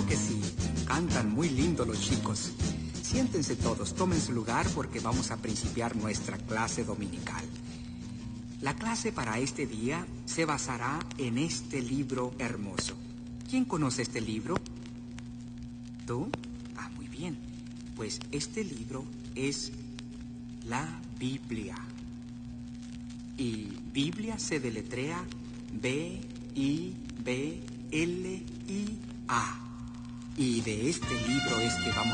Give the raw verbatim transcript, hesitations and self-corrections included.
Claro que sí. Cantan muy lindo los chicos. Siéntense todos, tomen su lugar porque vamos a principiar nuestra clase dominical. La clase para este día se basará en este libro hermoso. ¿Quién conoce este libro? ¿Tú? Ah, muy bien. Pues este libro es la Biblia. Y Biblia se deletrea B I B L I A. Y de este libro es que vamos